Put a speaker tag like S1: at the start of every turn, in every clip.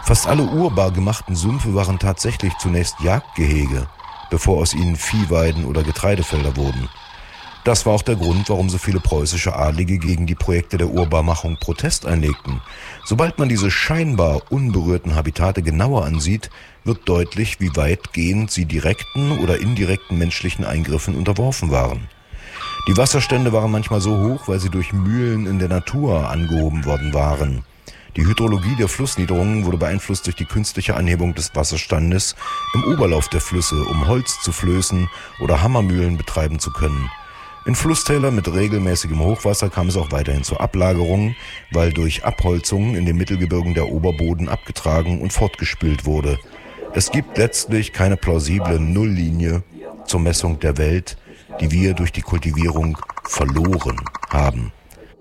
S1: Fast alle urbar gemachten Sümpfe waren tatsächlich zunächst Jagdgehege, bevor aus ihnen Viehweiden oder Getreidefelder wurden. Das war auch der Grund, warum so viele preußische Adlige gegen die Projekte der Urbarmachung Protest einlegten. Sobald man diese scheinbar unberührten Habitate genauer ansieht, wird deutlich, wie weitgehend sie direkten oder indirekten menschlichen Eingriffen unterworfen waren. Die Wasserstände waren manchmal so hoch, weil sie durch Mühlen in der Natur angehoben worden waren. Die Hydrologie der Flussniederungen wurde beeinflusst durch die künstliche Anhebung des Wasserstandes im Oberlauf der Flüsse, um Holz zu flößen oder Hammermühlen betreiben zu können. In Flusstälern mit regelmäßigem Hochwasser kam es auch weiterhin zur Ablagerung, weil durch Abholzungen in den Mittelgebirgen der Oberboden abgetragen und fortgespült wurde. Es gibt letztlich keine plausible Nulllinie zur Messung der Welt, die wir durch die Kultivierung verloren haben.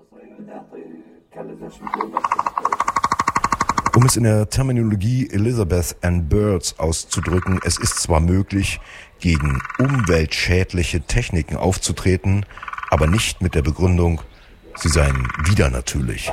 S1: Um es in der Terminologie Elizabeth Ann Birds auszudrücken, es ist zwar möglich, gegen umweltschädliche Techniken aufzutreten, aber nicht mit der Begründung, sie seien widernatürlich.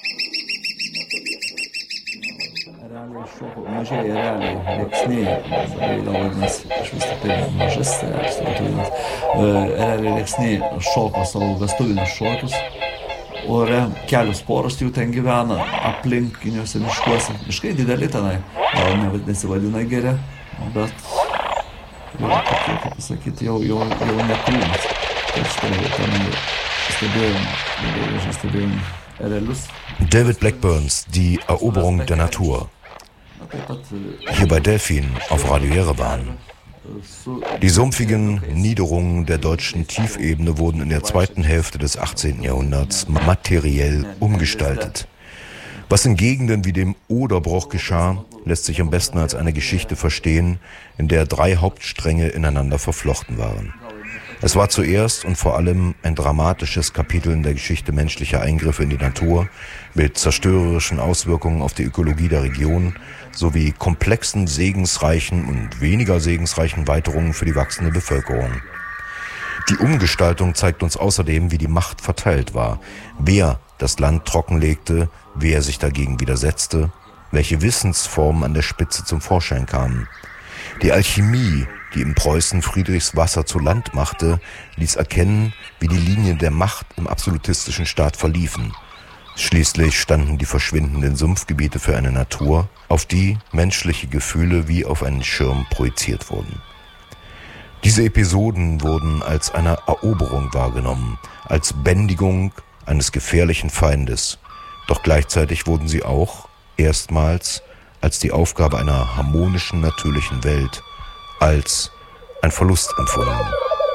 S2: Ore kelios poros jų ten gyvena aplinkiniuose miškuose. Miškai dideli tenai, gal nesivadina geri, bet jau tokie, kaip pasakyti, jau nekrūmas. Tai štai stebėjom erelius.
S1: David Blackburns, die Eroberung der Natur. Hier bei Delfin auf Radio Jerewan. Die sumpfigen Niederungen der deutschen Tiefebene wurden in der zweiten Hälfte des 18. Jahrhunderts materiell umgestaltet. Was in Gegenden wie dem Oderbruch geschah, lässt sich am besten als eine Geschichte verstehen, in der 3 Hauptstränge ineinander verflochten waren. Es war zuerst und vor allem ein dramatisches Kapitel in der Geschichte menschlicher Eingriffe in die Natur mit zerstörerischen Auswirkungen auf die Ökologie der Region sowie komplexen, segensreichen und weniger segensreichen Weiterungen für die wachsende Bevölkerung. Die Umgestaltung zeigt uns außerdem, wie die Macht verteilt war, wer das Land trockenlegte, wer sich dagegen widersetzte, welche Wissensformen an der Spitze zum Vorschein kamen. Die Alchemie, die in Preußen Friedrichs Wasser zu Land machte, ließ erkennen, wie die Linien der Macht im absolutistischen Staat verliefen. Schließlich standen die verschwindenden Sumpfgebiete für eine Natur, auf die menschliche Gefühle wie auf einen Schirm projiziert wurden. Diese Episoden wurden als eine Eroberung wahrgenommen, als Bändigung eines gefährlichen Feindes. Doch gleichzeitig wurden sie auch erstmals als die Aufgabe einer harmonischen, natürlichen Welt, als ein Verlust empfunden.